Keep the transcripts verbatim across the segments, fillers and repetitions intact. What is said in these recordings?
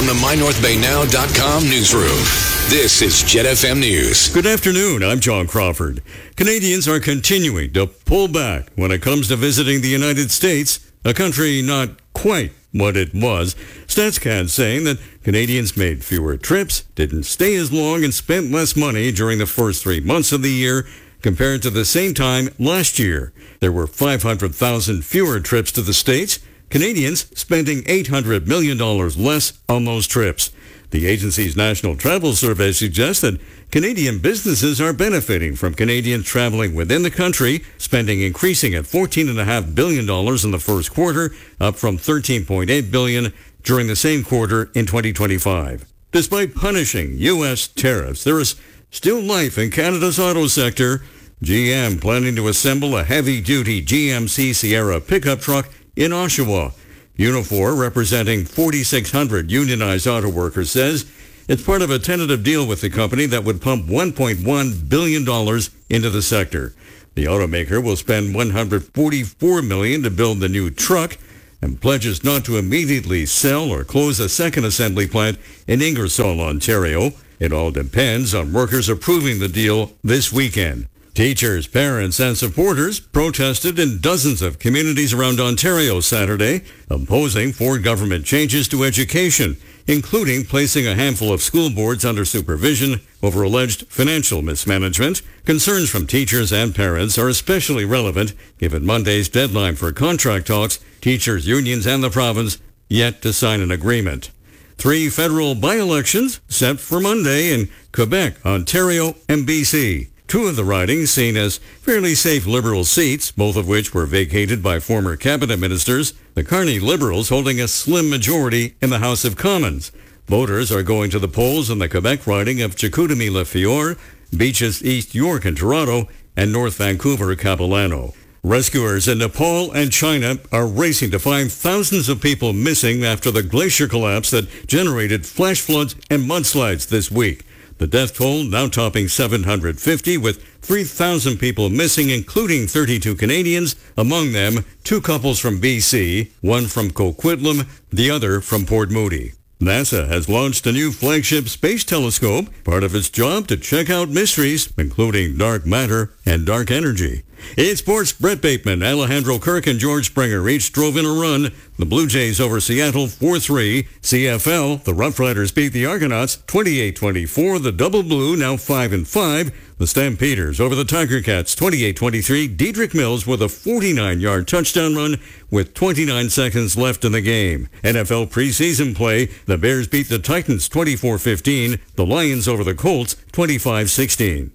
from the my north bay now dot com newsroom. This is Jet F M News. Good afternoon. I'm John Crawford. Canadians are continuing to pull back when it comes to visiting the United States, a country not quite what it was. StatsCan saying that Canadians made fewer trips, didn't stay as long, and spent less money during the first three months of the year compared to the same time last year. There were five hundred thousand fewer trips to the States, Canadians spending eight hundred million dollars less on those trips. The agency's national travel survey suggests that Canadian businesses are benefiting from Canadians traveling within the country, spending increasing at fourteen point five billion dollars in the first quarter, up from thirteen point eight billion dollars during the same quarter in twenty twenty-five. Despite punishing U S tariffs, there is still life in Canada's auto sector. G M planning to assemble a heavy-duty G M C Sierra pickup truck in Oshawa. Unifor, representing forty-six hundred unionized auto workers, says it's part of a tentative deal with the company that would pump one point one billion dollars into the sector. The automaker will spend one hundred forty-four million dollars to build the new truck and pledges not to immediately sell or close a second assembly plant in Ingersoll, Ontario. It all depends on workers approving the deal this weekend. Teachers, parents, and supporters protested in dozens of communities around Ontario Saturday, opposing four government changes to education, including placing a handful of school boards under supervision over alleged financial mismanagement. Concerns from teachers and parents are especially relevant given Monday's deadline for contract talks, teachers' unions and the province yet to sign an agreement. Three federal by-elections set for Monday in Quebec, Ontario, and B C. Two of the ridings seen as fairly safe Liberal seats, both of which were vacated by former cabinet ministers. The Carney Liberals holding a slim majority in the House of Commons. Voters are going to the polls in the Quebec riding of Chicoutimi-Lafiore, Beaches East York and Toronto, and North Vancouver Capilano. Rescuers in Nepal and China are racing to find thousands of people missing after the glacier collapse that generated flash floods and mudslides this week. The death toll now topping seven hundred fifty, with three thousand people missing, including thirty-two Canadians, among them two couples from B C, one from Coquitlam, the other from Port Moody. NASA has launched a new flagship space telescope, part of its job to check out mysteries, including dark matter and dark energy. In sports, Brett Bateman, Alejandro Kirk, and George Springer each drove in a run. The Blue Jays over Seattle four three. C F L, the Rough Riders beat the Argonauts twenty-eight twenty-four. The Double Blue now five and five. The Stampeders over the Tiger Cats twenty-eight twenty-three. Dedrick Mills with a forty-nine-yard touchdown run with twenty-nine seconds left in the game. N F L preseason play, the Bears beat the Titans twenty-four fifteen. The Lions over the Colts twenty-five sixteen.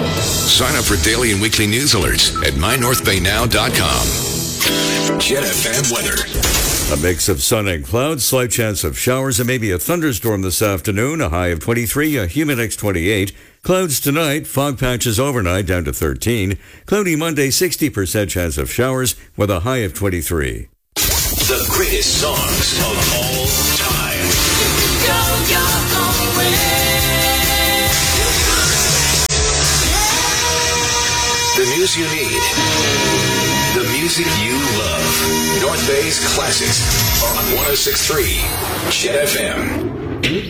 Sign up for daily and weekly news alerts at my north bay now dot com. Jet F M weather. A mix of sun and clouds, slight chance of showers and maybe a thunderstorm this afternoon, a high of twenty-three, a humidex twenty-eight. Clouds tonight, fog patches overnight down to thirteen. Cloudy Monday, sixty percent chance of showers with a high of twenty-three. The greatest songs of all time. Go your own way. The news you need. The music you love. North Bay's classics on one oh six point three Jet F M.